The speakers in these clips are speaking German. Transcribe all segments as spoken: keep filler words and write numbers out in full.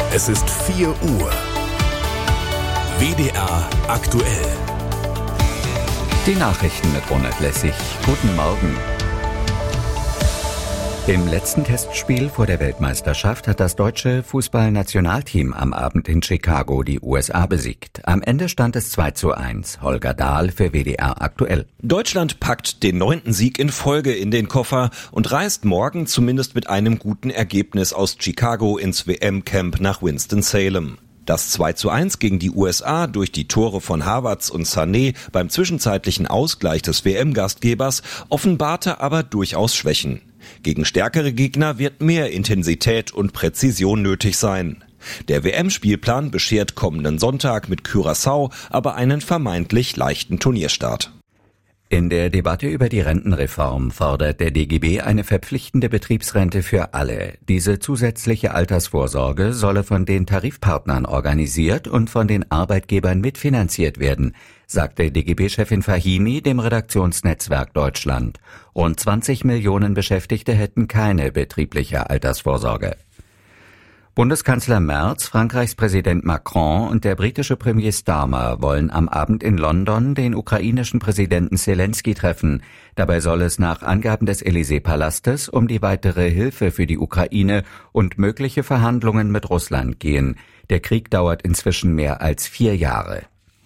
Es ist vier Uhr. W D R aktuell. Die Nachrichten mit Ronald Lessig. Guten Morgen. Im letzten Testspiel vor der Weltmeisterschaft hat das deutsche Fußballnationalteam am Abend in Chicago die U S A besiegt. Am Ende stand es zwei zu eins. Holger Dahl für W D R aktuell. Deutschland packt den neunten Sieg in Folge in den Koffer und reist morgen zumindest mit einem guten Ergebnis aus Chicago ins W M-Camp nach Winston-Salem. Das zwei zu eins gegen die U S A durch die Tore von Havertz und Sané beim zwischenzeitlichen Ausgleich des W M-Gastgebers offenbarte aber durchaus Schwächen. Gegen stärkere Gegner wird mehr Intensität und Präzision nötig sein. Der W M-Spielplan beschert kommenden Sonntag mit Curaçao aber einen vermeintlich leichten Turnierstart. In der Debatte über die Rentenreform fordert der D G B eine verpflichtende Betriebsrente für alle. Diese zusätzliche Altersvorsorge solle von den Tarifpartnern organisiert und von den Arbeitgebern mitfinanziert werden, sagte D G B-Chefin Fahimi dem Redaktionsnetzwerk Deutschland. Rund zwanzig Millionen Beschäftigte hätten keine betriebliche Altersvorsorge. Bundeskanzler Merz, Frankreichs Präsident Macron und der britische Premier Starmer wollen am Abend in London den ukrainischen Präsidenten Selenskyj treffen. Dabei soll es nach Angaben des Élysée-Palastes um die weitere Hilfe für die Ukraine und mögliche Verhandlungen mit Russland gehen. Der Krieg dauert inzwischen mehr als vier Jahre.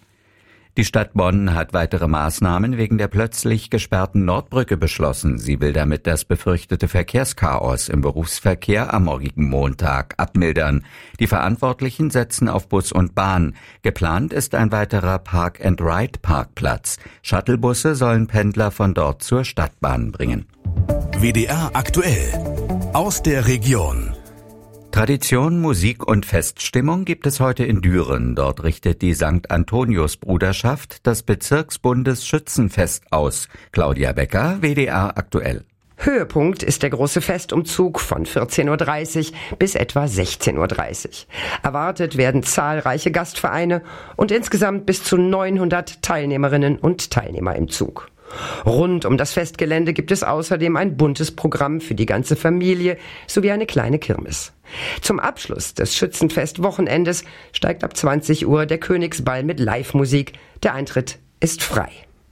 Die Stadt Bonn hat weitere Maßnahmen wegen der plötzlich gesperrten Nordbrücke beschlossen. Sie will damit das befürchtete Verkehrschaos im Berufsverkehr am morgigen Montag abmildern. Die Verantwortlichen setzen auf Bus und Bahn. Geplant ist ein weiterer Park-and-Ride-Parkplatz. Shuttlebusse sollen Pendler von dort zur Stadtbahn bringen. W D R aktuell. Aus der Region. Tradition, Musik und Feststimmung gibt es heute in Düren. Dort richtet die Sankt Antonius Bruderschaft das Bezirksbundesschützenfest aus. Claudia Becker, W D R aktuell. Höhepunkt ist der große Festumzug von vierzehn Uhr dreißig bis etwa sechzehn Uhr dreißig. Erwartet werden zahlreiche Gastvereine und insgesamt bis zu neunhundert Teilnehmerinnen und Teilnehmer im Zug. Rund um das Festgelände gibt es außerdem ein buntes Programm für die ganze Familie sowie eine kleine Kirmes. Zum Abschluss des Schützenfest-Wochenendes steigt ab zwanzig Uhr der Königsball mit Live-Musik. Der Eintritt ist frei.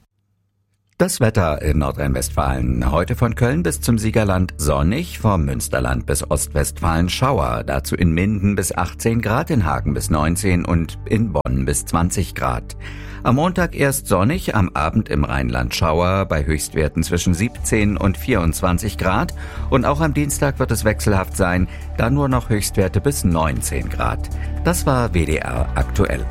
Das Wetter in Nordrhein-Westfalen. Heute von Köln bis zum Siegerland sonnig, vom Münsterland bis Ostwestfalen Schauer. Dazu in Minden bis achtzehn Grad, in Hagen bis neunzehn und in Bonn bis zwanzig Grad. Am Montag erst sonnig, am Abend im Rheinland Schauer bei Höchstwerten zwischen siebzehn und vierundzwanzig Grad. Und auch am Dienstag wird es wechselhaft sein, dann nur noch Höchstwerte bis neunzehn Grad. Das war W D R aktuell.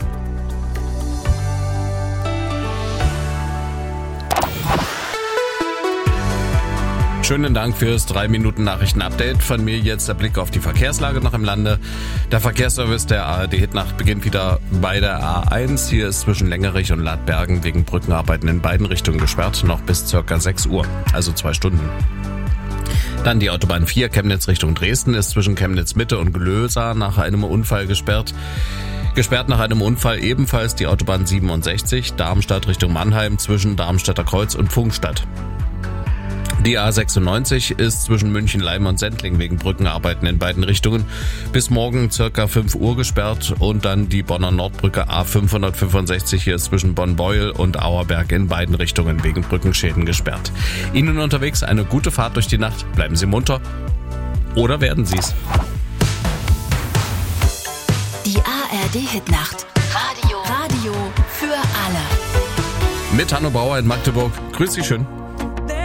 Schönen Dank fürs drei Minuten Nachrichten-Update. Von mir jetzt der Blick auf die Verkehrslage noch im Lande. Der Verkehrsservice der A R D Hitnacht beginnt wieder bei der A eins. Hier ist zwischen Längerich und Ladbergen wegen Brückenarbeiten in beiden Richtungen gesperrt, noch bis circa sechs Uhr, also zwei Stunden. Dann die Autobahn vier Chemnitz Richtung Dresden ist zwischen Chemnitz Mitte und Glösa nach einem Unfall gesperrt. Gesperrt nach einem Unfall ebenfalls die Autobahn siebenundsechzig Darmstadt Richtung Mannheim zwischen Darmstädter Kreuz und Pfungstadt. Die A sechsundneunzig ist zwischen München, Leim und Sendling wegen Brückenarbeiten in beiden Richtungen bis morgen circa fünf Uhr gesperrt und dann die Bonner Nordbrücke A fünfhundertfünfundsechzig hier ist zwischen Bonn-Beuel und Auerberg in beiden Richtungen wegen Brückenschäden gesperrt. Ihnen unterwegs eine gute Fahrt durch die Nacht. Bleiben Sie munter oder werden Sie es. Die A R D-Hitnacht. Radio. Radio für alle. Mit Hanno Bauer in Magdeburg. Grüß Sie schön.